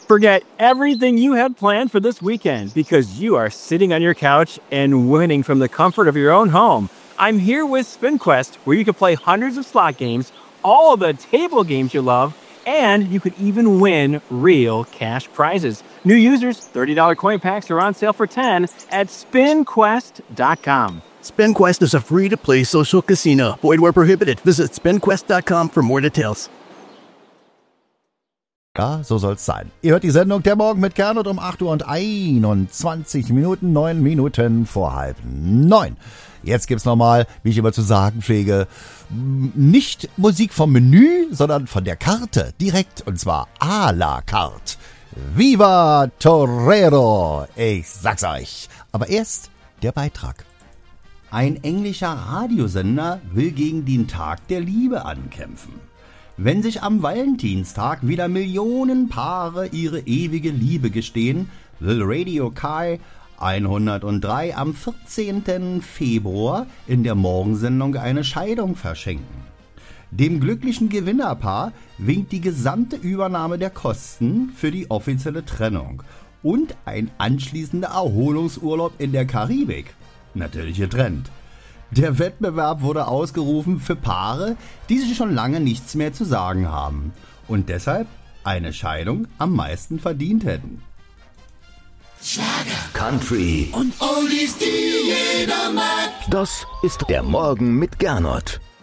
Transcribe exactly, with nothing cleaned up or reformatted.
Forget everything you had planned for this weekend because you are sitting on your couch and winning from the comfort of your own home. I'm here with SpinQuest, where you can play hundreds of slot games, all of the table games you love, and you could even win real cash prizes. New users, thirty dollars coin packs are on sale for ten dollars at spin quest dot com. SpinQuest is a free-to-play social casino. Void where prohibited. Visit spin quest dot com for more details. Ja, so soll's sein. Ihr hört die Sendung Der Morgen mit Gernot um acht Uhr und einundzwanzig Minuten, neun Minuten vor halb neun. Jetzt gibt's nochmal, wie ich immer zu sagen pflege, nicht Musik vom Menü, sondern von der Karte, direkt, und zwar à la carte. Viva Torero! Ich sag's euch. Aber erst der Beitrag. Ein englischer Radiosender will gegen den Tag der Liebe ankämpfen. Wenn sich am Valentinstag wieder Millionen Paare ihre ewige Liebe gestehen, will Radio Kai hundertdrei am vierzehnten Februar in der Morgensendung eine Scheidung verschenken. Dem glücklichen Gewinnerpaar winkt die gesamte Übernahme der Kosten für die offizielle Trennung und ein anschließender Erholungsurlaub in der Karibik. Natürlich getrennt. Der Wettbewerb wurde ausgerufen für Paare, die sich schon lange nichts mehr zu sagen haben und deshalb eine Scheidung am meisten verdient hätten. Schlager, Country und Oldies, die jeder mag. Das ist der Morgen mit Gernot.